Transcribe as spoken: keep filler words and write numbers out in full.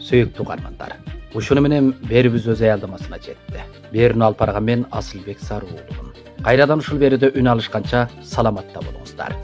Сөйүктүү угармандар, ушуну менен берибиз өз аялдамасына жетти. Берүүнү алып барган мен Асылбек Сарыуулумун. Кайрадан ушул берүүдө үн алышканча саламатта болуңуздар.